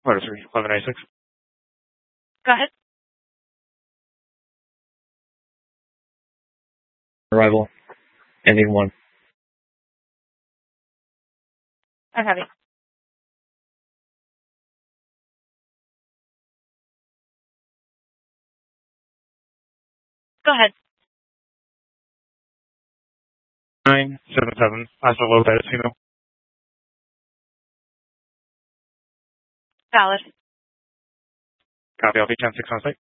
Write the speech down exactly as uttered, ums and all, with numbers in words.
Letter three, eleven eighty-six. Go ahead. Arrival. Ending one. I'm heavy. Go ahead. nine seven seven. That's a low beta signal. Valid. Copy. I'll be ten six on site.